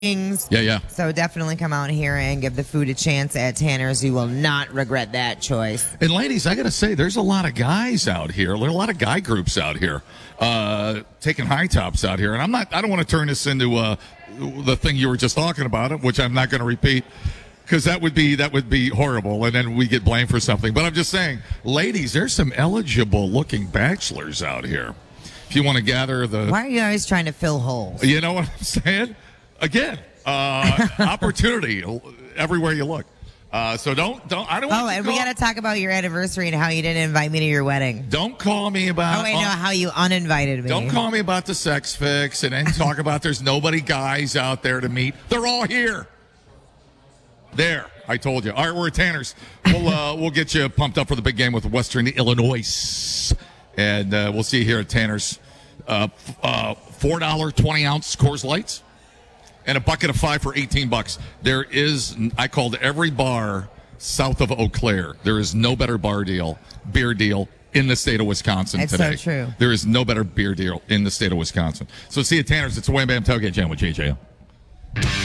Yeah. So definitely come out here and give the food a chance at Tanner's. You will not regret that choice. And ladies, I got to say, there's a lot of guys out here. There are a lot of guy groups out here taking high tops out here. And I don't want to turn this into the thing you were just talking about, which I'm not going to repeat, because that would be horrible, and then we get blamed for something. But I'm just saying, ladies, there's some eligible-looking bachelors out here. If you want to gather the... Why are you always trying to fill holes? You know what I'm saying? Again, opportunity everywhere you look. So don't. I don't. Oh, and we got to talk about your anniversary and how you didn't invite me to your wedding. Don't call me about. Oh wait, no, how you uninvited me. Don't call me about the sex fix and then talk about there's nobody guys out there to meet. They're all here. There, I told you. All right, we're at Tanner's. We'll get you pumped up for the big game with Western Illinois, and we'll see you here at Tanner's. $4 20-ounce Coors Lights. And a bucket of 5 for $18. There is, I called every bar south of Eau Claire. There is no better beer deal in the state of Wisconsin today. It's so true. There is no better beer deal in the state of Wisconsin. So see you at Tanner's. It's a Wham Bam Tailgate Jam with JJ.